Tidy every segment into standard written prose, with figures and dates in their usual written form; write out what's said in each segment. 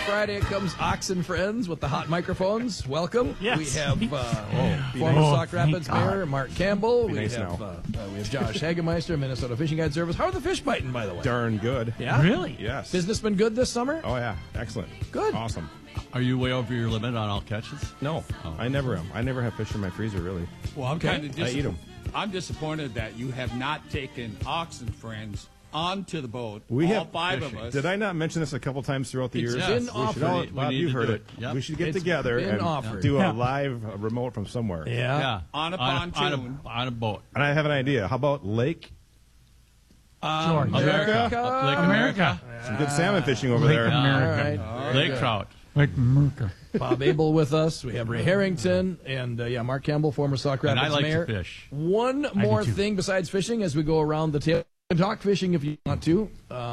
Friday comes Ox and Friends with the hot microphones. Welcome. Yes. We have former Sauk Rapids Mayor Mark Campbell. We nice have Josh Hagemeister, Minnesota Fishing Guide Service. How are the fish biting, by the way? Darn good. Yeah? Really? Yes. Business been good this summer? Oh, yeah. Excellent. Good. Awesome. Are you way over your limit on all catches? No, I never am. I never have fish in my freezer, really. Well, I'm kind of I eat 'em. I'm disappointed that you have not taken Ox and Friends onto the boat. We all have five of us. Did I not mention this a couple times throughout the years? been We offered. should all, We Bob, need you to heard do it. it. Yep. We should get It's together been and offered. do Yeah. a live remote from somewhere. Yeah. On a pontoon. On a boat. And I have an idea. How about Lake? George. America? Up Lake America. Some good salmon fishing over Lake there. America. All right. Lake trout. Like America. Bob Abel with us. We have Ray Harrington and Mark Campbell, former Sauk And Rapids I like Mayor. to fish. One more too. thing besides fishing as we go around the table. We can talk fishing if you want to,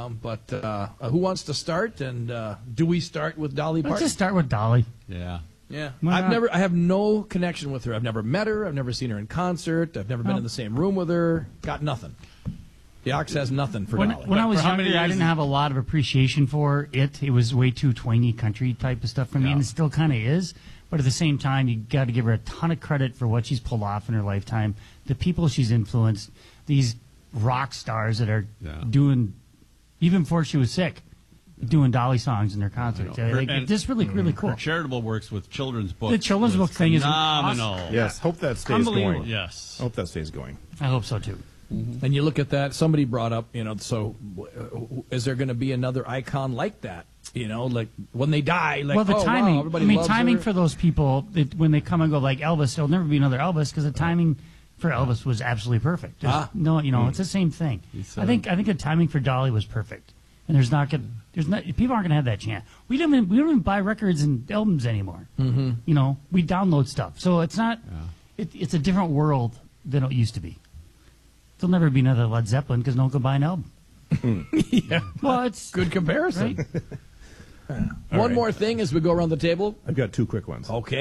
but who wants to start? And do we start with Dolly Let's Parton? just start with Dolly. Yeah. Yeah, Why not? I have no connection with her. I've never met her. I've never seen her in concert. I've never been in the same room with her. Got nothing. The Ox has nothing for When Dolly. I was For how many younger, I years didn't have a lot of appreciation for it. It was way too twangy country type of stuff for me, and it still kind of is. But at the same time, you got to give her a ton of credit for what she's pulled off in her lifetime. The people she's influenced, these rock stars that are doing, even before she was sick, doing Dolly songs in their concerts. Just really cool. Her charitable works with children's books. The children's was book thing is phenomenal. awesome. Yes, hope that stays Unbelievable. going. Yes. Hope that stays going. I hope so too. And you look at that. Somebody brought up, so is there going to be another icon like that? Like when they die, like Well, the timing. wow, everybody loves timing her. for those people when they come and go, like Elvis, there'll never be another Elvis because the timing for Elvis was absolutely perfect. No, it's the same thing. I think the timing for Dolly was perfect, and people aren't gonna have that chance. We don't even buy records and albums anymore. Mm-hmm. We download stuff, so it's not. It's a different world than it used to be. There'll never be another Led Zeppelin because no one can buy an album. Yeah. Well, it's Good comparison. right? One more thing as we go around the table. I've got two quick ones. Okay.